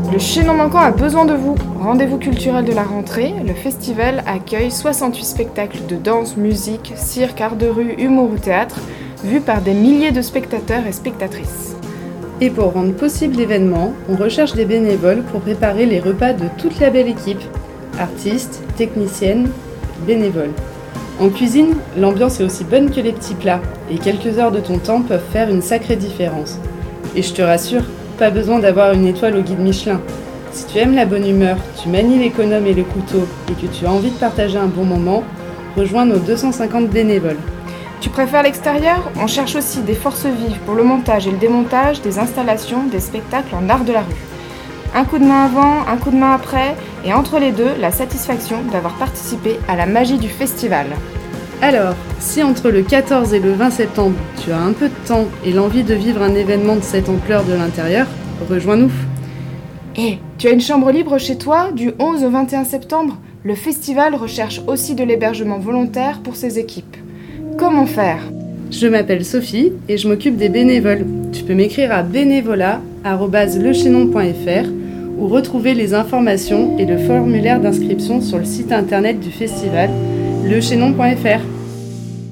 Le Chaînon Manquant a besoin de vous. Rendez-vous culturel de la rentrée, le festival accueille 68 spectacles de danse, musique, cirque, art de rue, humour ou théâtre, vus par des milliers de spectateurs et spectatrices. Et pour rendre possible l'événement, on recherche des bénévoles pour préparer les repas de toute la belle équipe. Artistes, techniciennes, bénévoles. En cuisine, l'ambiance est aussi bonne que les petits plats, et quelques heures de ton temps peuvent faire une sacrée différence. Et je te rassure, pas besoin d'avoir une étoile au guide Michelin. Si tu aimes la bonne humeur, tu manies l'économe et le couteau, et que tu as envie de partager un bon moment, rejoins nos 250 bénévoles. Tu préfères l'extérieur ? On cherche aussi des forces vives pour le montage et le démontage des installations, des spectacles en art de la rue. Un coup de main avant, un coup de main après, et entre les deux, la satisfaction d'avoir participé à la magie du festival. Alors, si entre le 14 et le 20 septembre, tu as un peu de temps et l'envie de vivre un événement de cette ampleur de l'intérieur, rejoins-nous. Et tu as une chambre libre chez toi du 11 au 21 septembre ? Le festival recherche aussi de l'hébergement volontaire pour ses équipes. Comment faire ? Je m'appelle Sophie et je m'occupe des bénévoles. Tu peux m'écrire à bénévolat@lechaînon.fr ou retrouver les informations et le formulaire d'inscription sur le site internet du festival lechaînon.fr.